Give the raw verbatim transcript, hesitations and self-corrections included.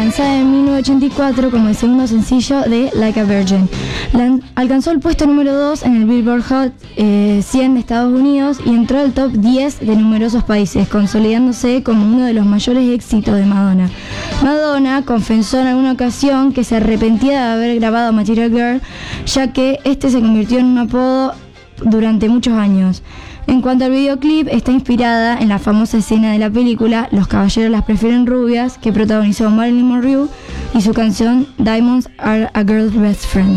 lanzada en mil novecientos ochenta y cuatro como el segundo sencillo de Like a Virgin. Lan- alcanzó el puesto número dos en el Billboard Hot eh, cien de Estados Unidos y entró al top diez de numerosos países, consolidándose como uno de los mayores éxitos de Madonna. Madonna confesó en alguna ocasión que se arrepentía de haber grabado Material Girl, ya que este se convirtió en un apodo durante muchos años. En cuanto al videoclip, está inspirada en la famosa escena de la película Los caballeros las prefieren rubias, que protagonizó Marilyn Monroe, y su canción Diamonds Are a Girl's Best Friend.